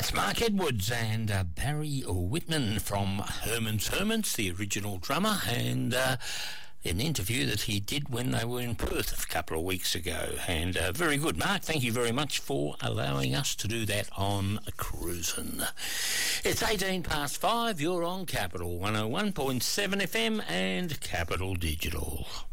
That's Mark Edwards and Barry Whitman from Herman's Hermits, the original drummer, and an interview that he did when they were in Perth a couple of weeks ago. And very good, Mark. Thank you very much for allowing us to do that on Cruisin'. It's 5:18. You're on Capital 101.7 FM and Capital Digital.